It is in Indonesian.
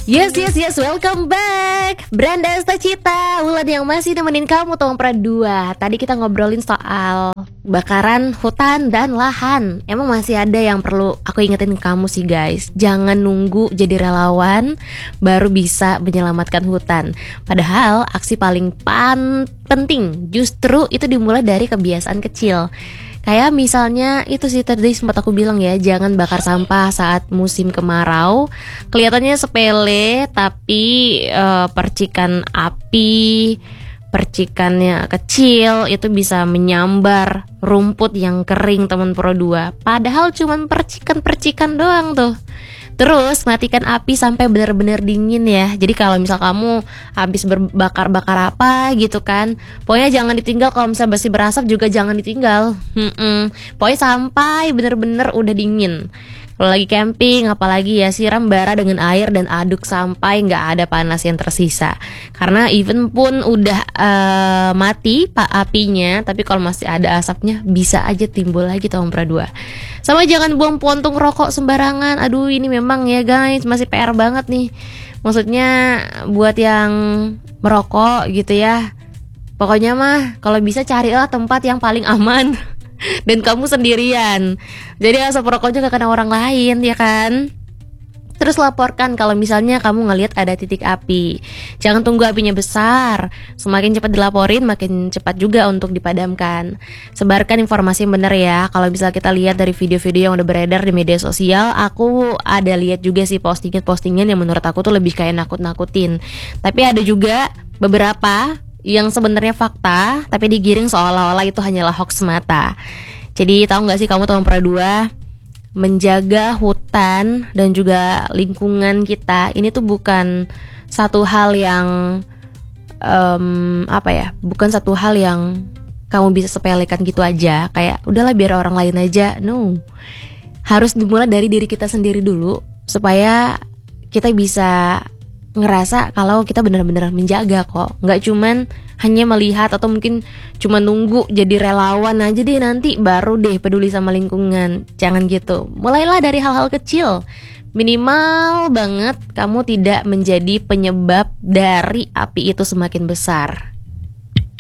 Yes, yes, yes, welcome back Branda Astacita, Wulan yang masih nemenin kamu tahun perdua. Tadi kita ngobrolin soal bakaran hutan dan lahan. Emang masih ada yang perlu aku ingetin ke kamu sih guys. Jangan nunggu jadi relawan baru bisa menyelamatkan hutan. Padahal aksi paling penting justru itu dimulai dari kebiasaan kecil. Kayak misalnya itu sih tadi sempat aku bilang ya, jangan bakar sampah saat musim kemarau. Kelihatannya sepele, tapi percikan api, percikannya kecil itu bisa menyambar rumput yang kering teman Pro 2. Padahal cuman percikan-percikan doang tuh. Terus matikan api sampai benar-benar dingin ya. Jadi kalau misal kamu habis berbakar-bakar apa gitu kan, pokoknya jangan ditinggal. Kalau misal masih berasap juga jangan ditinggal. Pokoknya sampai benar-benar udah dingin. Kalau lagi camping apalagi ya, siram bara dengan air dan aduk sampai nggak ada panas yang tersisa. Karena even pun udah mati pak apinya, tapi kalau masih ada asapnya bisa aja timbul lagi tahun Pro 2. Sama jangan buang puntung rokok sembarangan. Aduh ini memang ya guys masih PR banget nih. Maksudnya buat yang merokok gitu ya, pokoknya mah kalau bisa carilah tempat yang paling aman dan kamu sendirian. Jadi asap rokoknya gak kena orang lain ya kan. Terus laporkan kalau misalnya kamu ngelihat ada titik api. Jangan tunggu apinya besar. Semakin cepat dilaporin makin cepat juga untuk dipadamkan. Sebarkan informasi yang benar ya. Kalau bisa kita lihat dari video-video yang udah beredar di media sosial, aku ada lihat juga sih postingan yang menurut aku tuh lebih kayak nakut-nakutin. Tapi ada juga beberapa yang sebenarnya fakta tapi digiring seolah-olah itu hanyalah hoax semata. Jadi tahu nggak sih kamu tahun Pro 2, menjaga hutan dan juga lingkungan kita ini tuh bukan satu hal yang bukan satu hal yang kamu bisa sepelekan gitu aja, kayak udahlah biar orang lain aja. No, harus dimulai dari diri kita sendiri dulu supaya kita bisa ngerasa kalau kita benar-benar menjaga kok. Nggak cuman hanya melihat atau mungkin cuma nunggu jadi relawan aja deh nanti baru deh peduli sama lingkungan. Jangan gitu. Mulailah dari hal-hal kecil. Minimal banget kamu tidak menjadi penyebab dari api itu semakin besar.